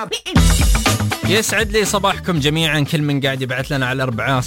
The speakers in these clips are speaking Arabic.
يسعد لي صباحكم جميعا. كل من قاعد يبعث لنا على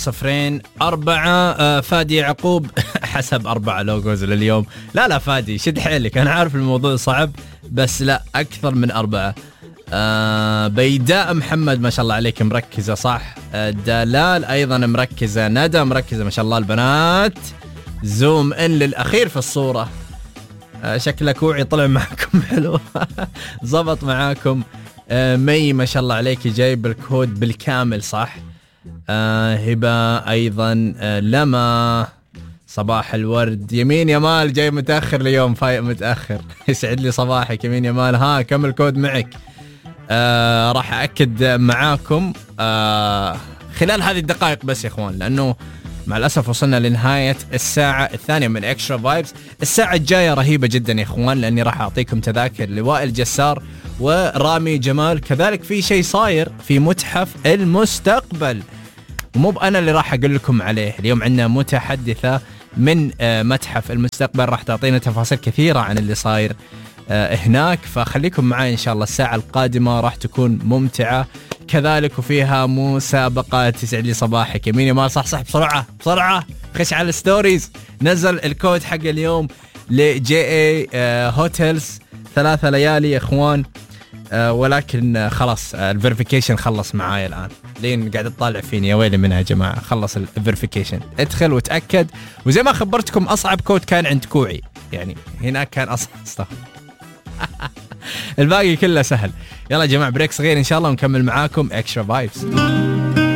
404. فادي يعقوب حسب 4 لوجوز لليوم. لا فادي شد حيلك، أنا عارف الموضوع صعب بس لا أكثر من 4. بيداء محمد ما شاء الله عليك مركزة صح. دلال أيضا مركزة. ندى مركزة ما شاء الله. البنات زوم إن للأخير في الصورة. شكلك وعي طلع معكم حلو. زبط معاكم. مي ما شاء الله عليك جايب الكود بالكامل صح. هبة أيضا. لما صباح الورد. يمين يمال جاي متأخر اليوم، فايق متأخر. يسعد لي صباحك يمين يمال. ها كم الكود معك؟ راح أأكد معاكم خلال هذه الدقائق بس يا إخوان، لأنه مع الأسف وصلنا لنهاية الساعة الثانية من إكسترا فايبس. الساعة الجاية رهيبة جدا يا إخوان، لأني راح أعطيكم تذاكر لوائل جسار ورامي جمال. كذلك في شيء صاير في متحف المستقبل، ومو بأنا اللي راح أقول لكم عليه. اليوم عندنا متحدثة من متحف المستقبل راح تعطينا تفاصيل كثيرة عن اللي صاير هناك، فخليكم معي إن شاء الله. الساعة القادمة راح تكون ممتعة كذلك وفيها مسابقات. يسعد لي صباحك يمين يمال. صح بسرعة خش على الستوريز. نزل الكود حق اليوم لجي اي هوتيلز 3 ليالي يا اخوان. ولكن خلاص الفيريفيكيشن خلص معايا الآن. لين قاعد تطالع فيني يا ويلي منها يا جماعة. خلص الفيريفيكيشن، ادخل وتأكد. وزي ما خبرتكم أصعب كود كان عند كوعي، يعني هناك كان أصعب. الباقي كله سهل. يلا يا جماعة بريك صغير إن شاء الله ونكمل معاكم إكسترا فايبس.